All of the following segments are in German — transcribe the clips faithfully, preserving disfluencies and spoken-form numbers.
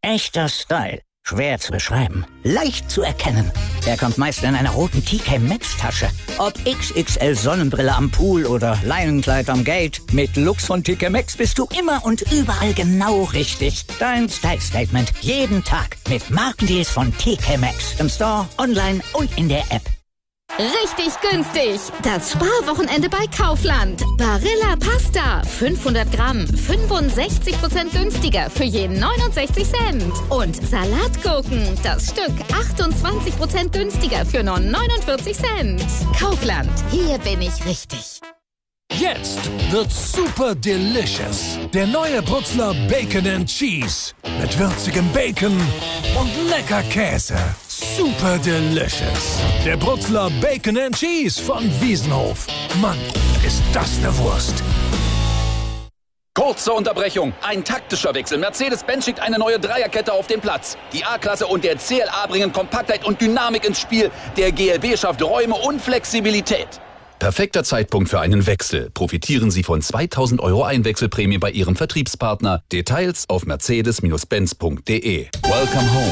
Echter Style. Schwer zu beschreiben. Leicht zu erkennen. Er kommt meist in einer roten T K Maxx Tasche. Ob X X L Sonnenbrille am Pool oder Leinenkleid am Gate. Mit Lux von T K Maxx bist du immer und überall genau richtig. Dein Style-Statement jeden Tag mit Markendeals von T K Maxx. Im Store, online und in der App. Richtig günstig. Das Sparwochenende bei Kaufland. Barilla Pasta. fünfhundert Gramm. fünfundsechzig Prozent günstiger für je neunundsechzig Cent. Und Salatgurken. Das Stück achtundzwanzig Prozent günstiger für nur neunundvierzig Cent. Kaufland. Hier bin ich richtig. Jetzt wird's super delicious. Der neue Brutzler Bacon and Cheese. Mit würzigem Bacon und lecker Käse. Super delicious. Der Brutzler Bacon and Cheese von Wiesenhof. Mann, ist das eine Wurst. Kurze Unterbrechung. Ein taktischer Wechsel. Mercedes-Benz schickt eine neue Dreierkette auf den Platz. Die A-Klasse und der C L A bringen Kompaktheit und Dynamik ins Spiel. Der G L B schafft Räume und Flexibilität. Perfekter Zeitpunkt für einen Wechsel. Profitieren Sie von zweitausend Euro Einwechselprämie bei Ihrem Vertriebspartner. Details auf mercedes Benz punkt de. Welcome home.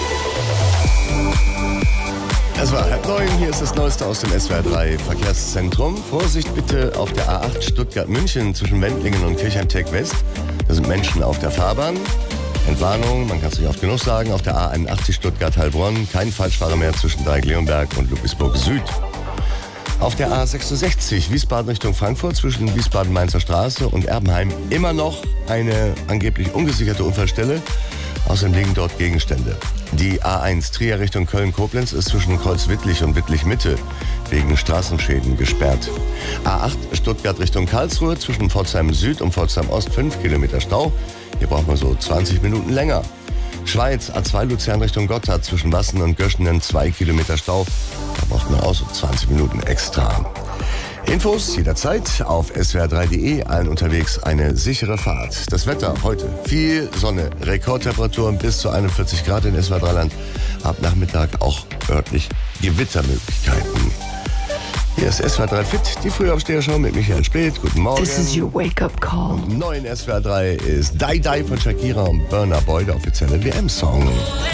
Es war halb neun, hier ist das Neueste aus dem S W R drei Verkehrszentrum. Vorsicht bitte auf der A acht Stuttgart-München zwischen Wendlingen und Kirchheim-Tech-West. Da sind Menschen auf der Fahrbahn. Entwarnung, man kann es nicht oft genug sagen, auf der A einundachtzig Stuttgart-Heilbronn. Kein Falschfahrer mehr zwischen Dreieck-Leonberg und Ludwigsburg-Süd. Auf der A sechsundsechzig Wiesbaden Richtung Frankfurt zwischen Wiesbaden-Mainzer Straße und Erbenheim immer noch eine angeblich ungesicherte Unfallstelle. Außerdem liegen dort Gegenstände. Die A eins Trier Richtung Köln-Koblenz ist zwischen Kreuz-Wittlich und Wittlich-Mitte wegen Straßenschäden gesperrt. A acht Stuttgart Richtung Karlsruhe zwischen Pforzheim Süd und Pforzheim Ost fünf Kilometer Stau. Hier braucht man so zwanzig Minuten länger. Schweiz A zwei Luzern Richtung Gotthard zwischen Wassen und Göschenen zwei Kilometer Stau. Da braucht man auch so zwanzig Minuten extra. Infos jederzeit auf S W R drei punkt de, allen unterwegs eine sichere Fahrt. Das Wetter heute, viel Sonne, Rekordtemperaturen bis zu einundvierzig Grad in S W R drei Land. Ab Nachmittag auch örtlich Gewittermöglichkeiten. Hier ist S W R drei Fit, die Frühaufsteher-Show mit Michael Späth. Guten Morgen. This is your wake-up call. Neu in S W R drei ist Die Die von Shakira und Burna Boy, der offizielle W M-Song.